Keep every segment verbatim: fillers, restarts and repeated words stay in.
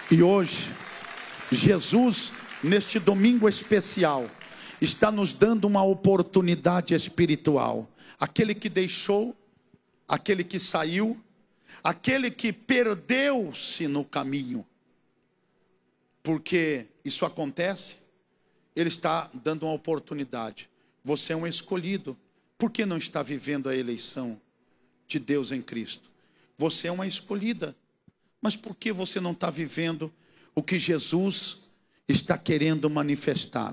E hoje, Jesus, neste domingo especial, está nos dando uma oportunidade espiritual. Aquele que deixou, aquele que saiu, aquele que perdeu-se no caminho. Porque isso acontece, Ele está dando uma oportunidade. Você é um escolhido. Por que não está vivendo a eleição de Deus em Cristo? Você é uma escolhida. Mas por que você não está vivendo o que Jesus está querendo manifestar?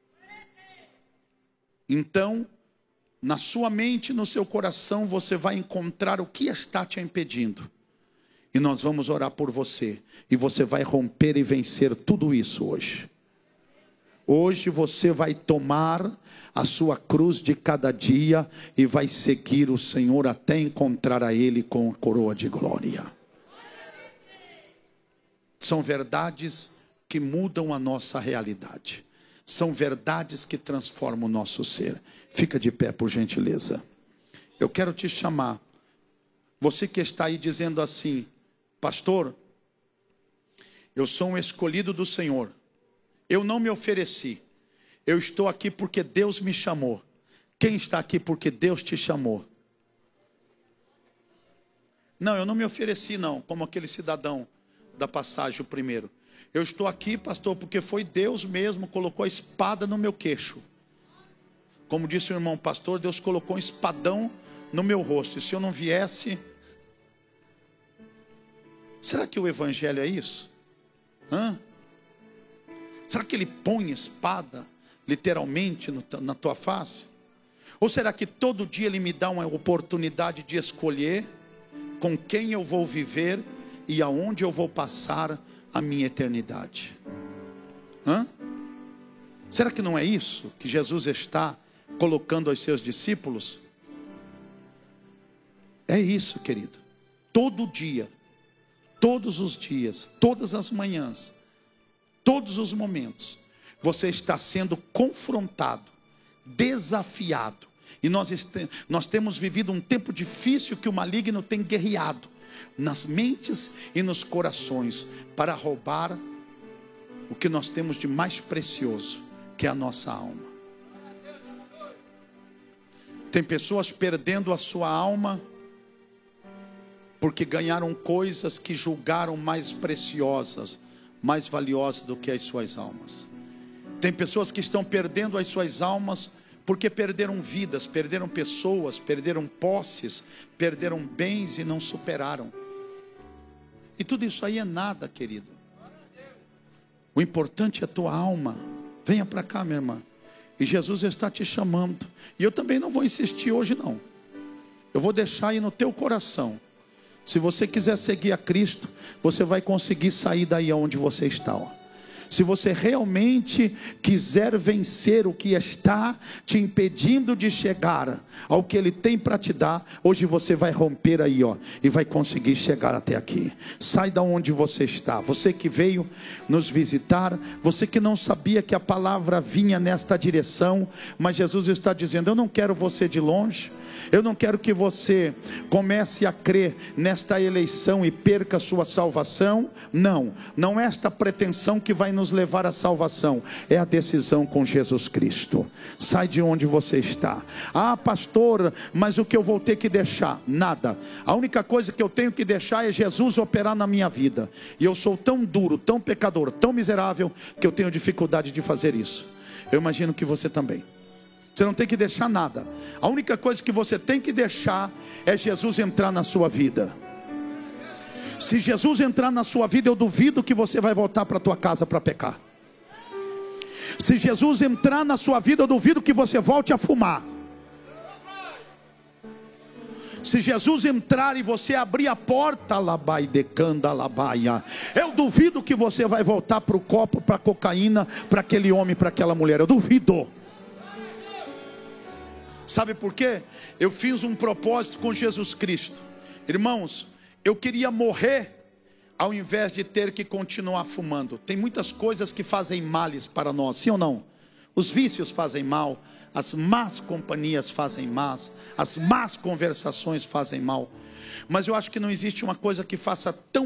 Então, na sua mente, no seu coração, você vai encontrar o que está te impedindo. E nós vamos orar por você. E você vai romper e vencer tudo isso hoje. Hoje você vai tomar a sua cruz de cada dia e vai seguir o Senhor até encontrar a Ele com a coroa de glória. São verdades que mudam a nossa realidade. São verdades que transformam o nosso ser. Fica de pé, por gentileza. Eu quero te chamar. Você que está aí dizendo assim: pastor, eu sou um escolhido do Senhor. Eu não me ofereci. Eu estou aqui porque Deus me chamou. Quem está aqui porque Deus te chamou? Não, eu não me ofereci não, como aquele cidadão da passagem o primeiro. Eu estou aqui, pastor, porque foi Deus mesmo, colocou a espada no meu queixo. Como disse o irmão pastor, Deus colocou um espadão no meu rosto. E se eu não viesse... Será que o evangelho é isso? Hã? Será que ele põe espada, literalmente, no, na tua face? Ou será que todo dia ele me dá uma oportunidade de escolher com quem eu vou viver e aonde eu vou passar a minha eternidade? Hã? Será que não é isso que Jesus está colocando aos seus discípulos? É isso, querido. Todo dia, todos os dias, todas as manhãs, todos os momentos, você está sendo confrontado, desafiado. E nós, nós temos vivido um tempo difícil que o maligno tem guerreado nas mentes e nos corações para roubar o que nós temos de mais precioso, que é a nossa alma. Tem pessoas perdendo a sua alma porque ganharam coisas que julgaram mais preciosas, mais valiosas do que as suas almas. Tem pessoas que estão perdendo as suas almas porque perderam vidas, perderam pessoas, perderam posses, perderam bens e não superaram. E tudo isso aí é nada, querido. O importante é a tua alma. Venha para cá, minha irmã. E Jesus está te chamando. E eu também não vou insistir hoje não. Eu vou deixar aí no teu coração. Se você quiser seguir a Cristo, você vai conseguir sair daí onde você está, ó. Se você realmente quiser vencer o que está te impedindo de chegar ao que Ele tem para te dar, hoje você vai romper aí, ó, e vai conseguir chegar até aqui. Sai da onde você está. Você que veio nos visitar, você que não sabia que a palavra vinha nesta direção, mas Jesus está dizendo: eu não quero você de longe. Eu não quero que você comece a crer nesta eleição e perca a sua salvação. Não, não é esta pretensão que vai nos levar à salvação. É a decisão com Jesus Cristo. Sai de onde você está. Ah, pastor, mas o que eu vou ter que deixar? Nada. A única coisa que eu tenho que deixar é Jesus operar na minha vida. E eu sou tão duro, tão pecador, tão miserável, que eu tenho dificuldade de fazer isso. Eu imagino que você também. Você não tem que deixar nada. A única coisa que você tem que deixar é Jesus entrar na sua vida. Se Jesus entrar na sua vida, eu duvido que você vai voltar para a tua casa para pecar. Se Jesus entrar na sua vida, eu duvido que você volte a fumar. Se Jesus entrar e você abrir a porta, labai decanda labaia, eu duvido que você vai voltar para o copo, para a cocaína, para aquele homem, para aquela mulher. Eu duvido. Sabe por quê? Eu fiz um propósito com Jesus Cristo. Irmãos, eu queria morrer ao invés de ter que continuar fumando. Tem muitas coisas que fazem males para nós, sim ou não? Os vícios fazem mal, as más companhias fazem más, as más conversações fazem mal. Mas eu acho que não existe uma coisa que faça tão